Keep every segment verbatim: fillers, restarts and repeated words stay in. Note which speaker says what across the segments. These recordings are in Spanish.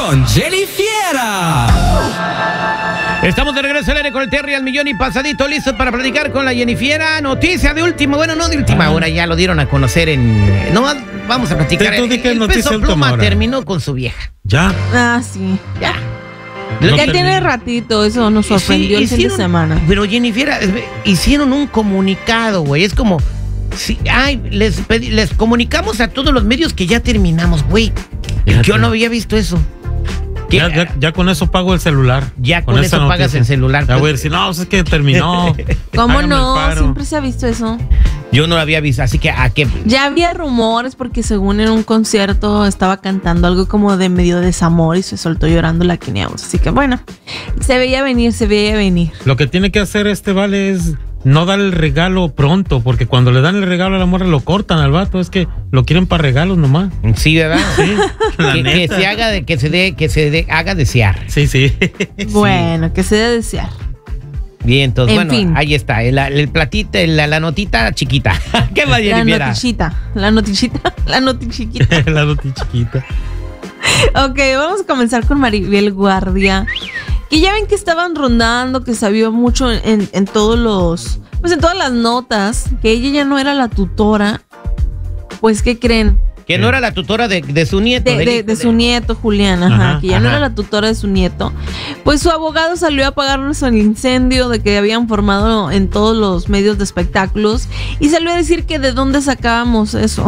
Speaker 1: con Jenny Fiera.
Speaker 2: Estamos de regreso al aire con el Terry al millón y pasadito, listo para platicar con la Jenny Fiera. Noticia de última, bueno, no de última ah. hora, ya lo dieron a conocer en... No, vamos a platicar.
Speaker 3: ¿Tú
Speaker 2: el,
Speaker 3: qué
Speaker 2: el
Speaker 3: noticia
Speaker 2: Peso Pluma terminó con su vieja.
Speaker 3: ¿Ya?
Speaker 4: Ah, sí.
Speaker 2: Ya.
Speaker 4: No ya tiene ratito, eso nos sorprendió sí, el fin de semana.
Speaker 2: Pero Jenny Fiera, hicieron un comunicado, güey, es como... Sí, ay, les, pedí, les comunicamos a todos los medios que ya terminamos, güey. Yo no había visto eso.
Speaker 3: Ya, ya, ya con eso pago el celular.
Speaker 2: Ya con, con eso pagas noticia. El celular.
Speaker 3: Ya voy a decir, no, es que terminó.
Speaker 4: ¿Cómo no? Siempre se ha visto eso.
Speaker 2: Yo no lo había visto, así que ¿a qué?
Speaker 4: Ya había rumores porque según en un concierto estaba cantando algo como de medio desamor y se soltó llorando la Kineaus. Así que bueno, se veía venir, se veía venir.
Speaker 3: Lo que tiene que hacer este Vale es no dar el regalo pronto, porque cuando le dan el regalo a la morra lo cortan al vato, es que lo quieren para regalos nomás.
Speaker 2: Sí, ¿verdad? Sí. que, que se haga de, que se dé, que se dé, haga desear.
Speaker 3: Sí, sí.
Speaker 4: Bueno, sí. Que se dé desear.
Speaker 2: Bien, entonces,
Speaker 4: en
Speaker 2: bueno,
Speaker 4: fin.
Speaker 2: Ahí está, el, el platito, la, la notita chiquita. ¿Qué va, Jenny Fiera?
Speaker 4: La notichita, la notichita, la notichiquita.
Speaker 3: La notichiquita.
Speaker 4: Ok, vamos a comenzar con Maribel Guardia. Que ya ven que estaban rondando, que sabía mucho en, en todos los, pues en todas las notas, que ella ya no era la tutora. Pues, ¿qué creen?
Speaker 2: Que no era la tutora de, de su nieto.
Speaker 4: De, de, de su nieto, Julián, ajá, ajá que ya ajá. no era la tutora de su nieto. Pues su abogado salió a apagarnos el incendio de que habían formado en todos los medios de espectáculos y salió a decir que de dónde sacábamos eso.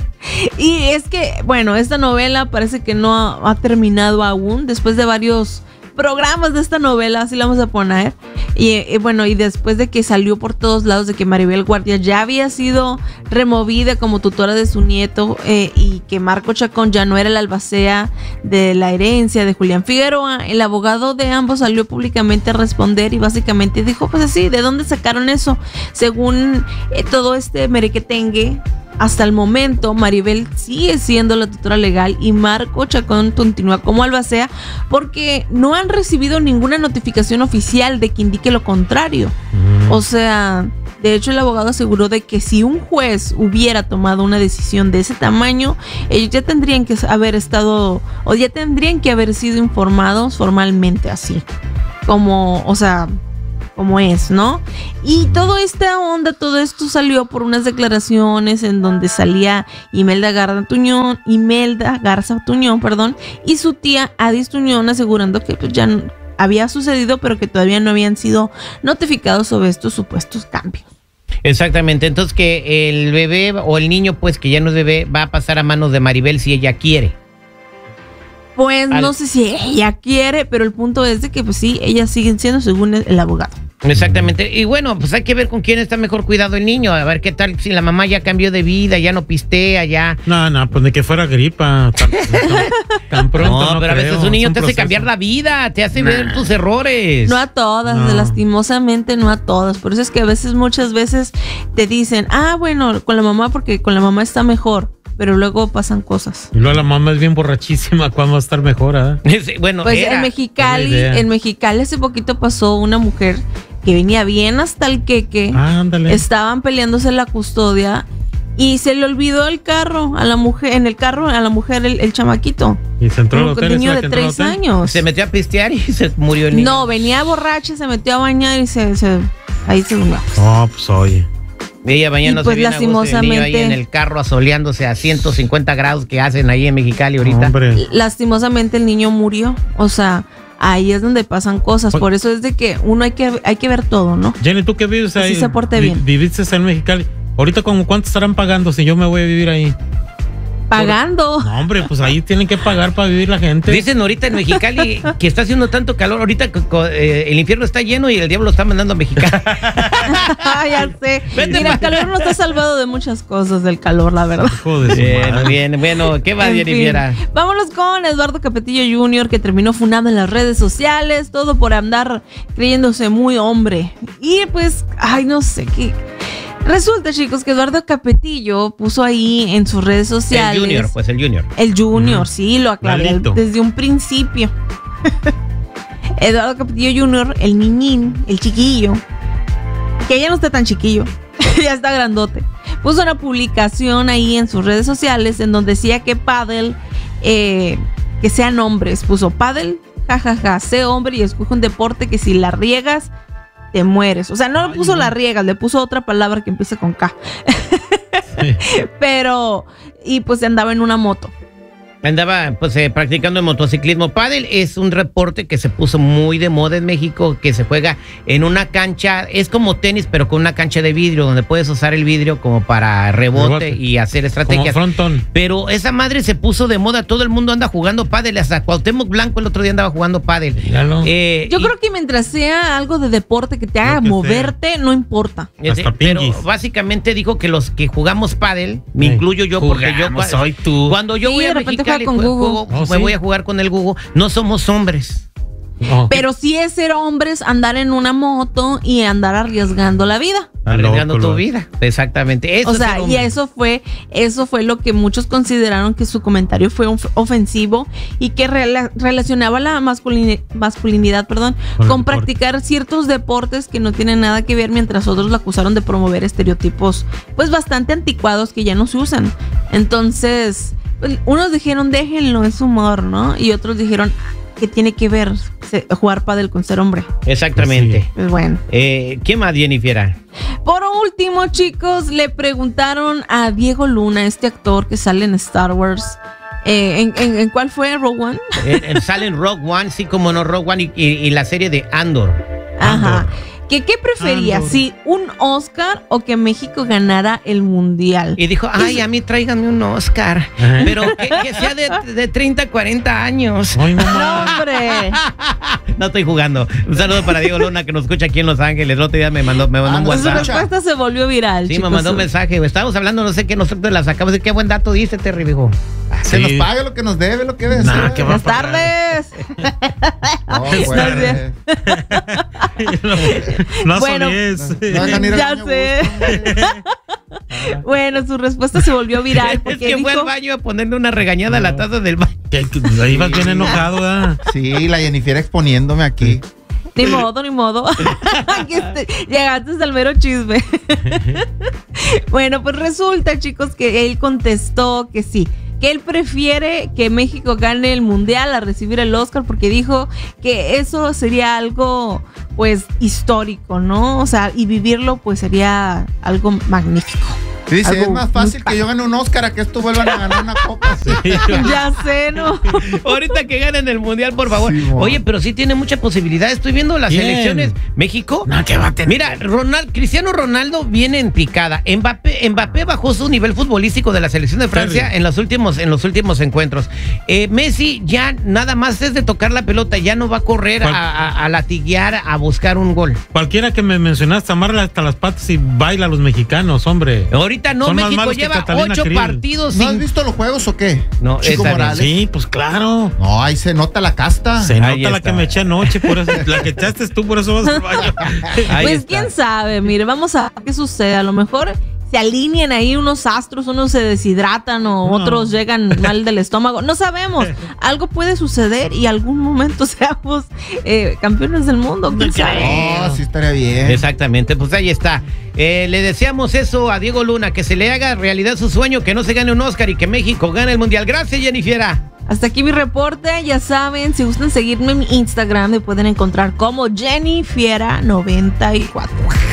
Speaker 4: Y es que, bueno, esta novela parece que no ha, ha terminado aún, después de varios programas de esta novela, así la vamos a poner. Y, y bueno, y después de que salió por todos lados de que Maribel Guardia ya había sido removida como tutora de su nieto eh, y que Marco Chacón ya no era el albacea de la herencia de Julián Figueroa, el abogado de ambos salió públicamente a responder y básicamente dijo, pues así, ¿de dónde sacaron eso? Según eh, todo este merequetengue, hasta el momento, Maribel sigue siendo la tutora legal y Marco Chacón continúa como albacea porque no han recibido ninguna notificación oficial de que indique lo contrario. Mm. O sea, de hecho el abogado aseguró de que si un juez hubiera tomado una decisión de ese tamaño, ellos ya tendrían que haber estado, o ya tendrían que haber sido informados formalmente así. Como, o sea... como es, ¿no? Y toda esta onda, todo esto salió por unas declaraciones en donde salía Imelda Garza Tuñón, Imelda Garza Tuñón, perdón, y su tía Adis Tuñón asegurando que pues ya había sucedido, pero que todavía no habían sido notificados sobre estos supuestos cambios.
Speaker 2: Exactamente, entonces que el bebé o el niño, pues que ya no es bebé, va a pasar a manos de Maribel si ella quiere.
Speaker 4: Pues Al... no sé si ella quiere, pero el punto es de que pues sí, ellas siguen siendo según el, el abogado.
Speaker 2: Exactamente, y bueno, pues hay que ver con quién está mejor cuidado el niño, a ver qué tal si la mamá ya cambió de vida, ya no pistea, ya...
Speaker 3: No, no, pues de que fuera gripa, tan, tan, tan pronto no,
Speaker 2: no pero
Speaker 3: creo.
Speaker 2: A veces un niño
Speaker 3: un
Speaker 2: te
Speaker 3: proceso.
Speaker 2: hace cambiar la vida, te hace nah. ver tus errores.
Speaker 4: No a todas, no. lastimosamente no a todas, por eso es que a veces, muchas veces te dicen, ah, bueno, con la mamá porque con la mamá está mejor. Pero luego pasan cosas.
Speaker 3: Y luego la mamá es bien borrachísima, ¿cuándo va a estar mejor? ¿eh?
Speaker 2: Sí, bueno,
Speaker 4: pues
Speaker 2: era,
Speaker 4: en Mexicali, en Mexicali hace poquito pasó una mujer que venía bien hasta el queque.
Speaker 3: Ah, ándale.
Speaker 4: Estaban peleándose la custodia y se le olvidó el carro a la mujer, en el carro a la mujer el, el chamaquito.
Speaker 3: Y se entró al hotel.
Speaker 4: Un niño de tres años.
Speaker 2: Se metió a pistear y se murió el niño.
Speaker 4: No, venía borracha, se metió a bañar y se, se ahí se durmió.
Speaker 3: Oh, pues oye.
Speaker 2: Ella mañana
Speaker 4: pues,
Speaker 2: se viene
Speaker 4: lastimosamente,
Speaker 2: ahí en el carro asoleándose a ciento cincuenta grados que hacen ahí en Mexicali ahorita.
Speaker 3: Hombre.
Speaker 4: Lastimosamente el niño murió, o sea, ahí es donde pasan cosas, por eso es de que uno hay que hay que ver todo, ¿no?
Speaker 3: Jenny, ¿tú qué vives ahí?
Speaker 4: Si se porte bien.
Speaker 3: ¿Viviste en Mexicali? Ahorita, ¿como cuánto estarán pagando si yo me voy a vivir ahí?
Speaker 4: Pagando.
Speaker 3: No, hombre, pues ahí tienen que pagar para vivir la gente.
Speaker 2: Dicen ahorita en Mexicali que está haciendo tanto calor. Ahorita eh, el infierno está lleno y el diablo está mandando a Mexicali.
Speaker 4: Ya sé. Vete, mira, el calor nos ha salvado de muchas cosas del calor, la verdad.
Speaker 2: Bien, bien, bueno, ¿qué va, Jenny Fiera?
Speaker 4: Vámonos con Eduardo Capetillo junior, que terminó funado en las redes sociales, todo por andar creyéndose muy hombre. Y pues, ay, no sé qué. Resulta, chicos, que Eduardo Capetillo puso ahí en sus redes sociales.
Speaker 2: El Junior, pues el Junior.
Speaker 4: El Junior, uh-huh. sí, lo aclaré desde un principio. Eduardo Capetillo junior, el niñín, el chiquillo, que ya no está tan chiquillo, ya está grandote. Puso una publicación ahí en sus redes sociales en donde decía que Paddle, eh, que sean hombres. Puso pádel, jajaja, sé hombre y escoge un deporte que si la riegas, te mueres. O sea, no le puso la riegas, le puso otra palabra que empieza con K. Sí. Pero, y pues andaba en una moto.
Speaker 2: Andaba pues eh, practicando el motociclismo. Pádel es un deporte que se puso muy de moda en México, que se juega en una cancha, es como tenis pero con una cancha de vidrio, donde puedes usar el vidrio como para rebote, rebote. y hacer estrategias.
Speaker 3: Como frontón.
Speaker 2: Pero esa madre se puso de moda, todo el mundo anda jugando pádel, hasta Cuauhtémoc Blanco el otro día andaba jugando pádel.
Speaker 4: Eh, Yo y, creo que mientras sea algo de deporte que te haga que moverte, sea. no importa.
Speaker 2: Hasta pero pinguis. Básicamente dijo que los que jugamos pádel, me sí. incluyo yo,
Speaker 3: Jugamos,
Speaker 2: porque yo
Speaker 3: soy tú.
Speaker 2: Cuando yo
Speaker 4: sí,
Speaker 2: voy a Mexicali,
Speaker 4: con
Speaker 2: juego, oh, me ¿sí? voy a jugar con el Google, no somos hombres.
Speaker 4: Oh. Pero sí es ser hombres, andar en una moto y andar arriesgando la vida.
Speaker 2: Arriesgando loco, tu vida, exactamente. Eso
Speaker 4: o sea, y eso fue, eso fue lo que muchos consideraron que su comentario fue ofensivo y que rela relacionaba la masculini masculinidad, perdón, con, con practicar ciertos deportes que no tienen nada que ver, mientras otros lo acusaron de promover estereotipos, pues bastante anticuados que ya no se usan. Entonces, pues, unos dijeron déjenlo, es humor, ¿no? Y otros dijeron que tiene que ver jugar pádel con ser hombre.
Speaker 2: Exactamente.
Speaker 4: Sí. Pues bueno.
Speaker 2: Eh, ¿Qué más, Jennifer?
Speaker 4: Por último, chicos, le preguntaron a Diego Luna, este actor que sale en Star Wars. Eh, ¿en, en, ¿En cuál fue? ¿Rogue One?
Speaker 2: En, en, sale en Rogue One, sí, como no, Rogue One y, y, y la serie de Andor.
Speaker 4: Ajá. Andor. ¿Que ¿Qué prefería? Andor. ¿Si un Oscar o que México ganara el Mundial?
Speaker 2: Y dijo, ay, a mí tráiganme un Oscar, ajá, pero que, que sea de, de treinta, cuarenta años.
Speaker 4: Ay, no, hombre.
Speaker 2: No estoy jugando. Un saludo para Diego Luna, que nos escucha aquí en Los Ángeles. El otro día me mandó, me mandó ah, un WhatsApp.
Speaker 4: Su respuesta se volvió viral.
Speaker 2: Sí,
Speaker 4: chicos.
Speaker 2: me mandó un mensaje. Estábamos hablando, no sé qué, nosotros la sacamos. Qué buen dato dice, Terry, dijo.
Speaker 5: Se sí. nos paga lo que nos debe, lo que debe.
Speaker 2: Nah, ¿qué
Speaker 4: Buenas tardes.
Speaker 5: No, bueno.
Speaker 3: No,
Speaker 4: bueno,
Speaker 3: no
Speaker 4: ya sé. Bueno, su respuesta se volvió viral porque
Speaker 2: es que
Speaker 4: dijo...
Speaker 2: fue al baño a ponerle una regañada no. a la taza del baño.
Speaker 3: Ahí ibas bien enojado, ¿verdad?
Speaker 5: Sí, la Jennifer exponiéndome aquí.
Speaker 4: Ni modo, ni modo. Llegaste hasta el mero chisme. Bueno, pues resulta, chicos, que él contestó que sí, que él prefiere que México gane el Mundial a recibir el Oscar, porque dijo que eso sería algo, pues, histórico, ¿no? O sea, y vivirlo, pues, sería algo magnífico.
Speaker 5: Dice, algo es más fácil que yo gane un Oscar a que estos vuelvan a ganar una copa.
Speaker 4: Sí. Ya sé, ¿no?
Speaker 2: Ahorita que ganen el Mundial, por favor.
Speaker 5: Sí,
Speaker 2: oye, pero sí tiene mucha posibilidad. Estoy viendo las Bien. elecciones. México.
Speaker 3: No, que va a tener.
Speaker 2: Mira, Ronald, Cristiano Ronaldo viene en picada. Mbappé, Mbappé bajó su nivel futbolístico de la selección de Francia en los últimos, en los últimos encuentros. Eh, Messi ya nada más es de tocar la pelota, ya no va a correr a, a, a latiguear, a buscar un gol.
Speaker 3: Cualquiera que me mencionaste, amarra hasta las patas y baila a los mexicanos, hombre.
Speaker 2: Ahorita no,
Speaker 3: Son
Speaker 2: México lleva ocho Krill. partidos.
Speaker 5: ¿No
Speaker 2: sin...
Speaker 5: has visto los juegos o qué?
Speaker 2: No,
Speaker 5: Chico Morales.
Speaker 3: Sí, pues claro.
Speaker 5: No, ahí se nota la casta.
Speaker 3: Se
Speaker 2: ahí
Speaker 3: nota
Speaker 2: está.
Speaker 3: La que me eché anoche, por eso, la que echaste tú, por eso vas al baño.
Speaker 4: Pues está. Quién sabe, mire, vamos a ver qué sucede. A lo mejor se alinean ahí unos astros, unos se deshidratan o no. otros llegan mal del estómago. No sabemos. Algo puede suceder y algún momento seamos eh, campeones del mundo. ¿Quién sabe?
Speaker 5: No, sí estaría bien.
Speaker 2: Exactamente, pues ahí está. Eh, le deseamos eso a Diego Luna, que se le haga realidad su sueño, que no se gane un Oscar y que México gane el Mundial. Gracias, Jennifer.
Speaker 4: Hasta aquí mi reporte, ya saben, si gustan seguirme en mi Instagram me pueden encontrar como Jennifer noventa y cuatro.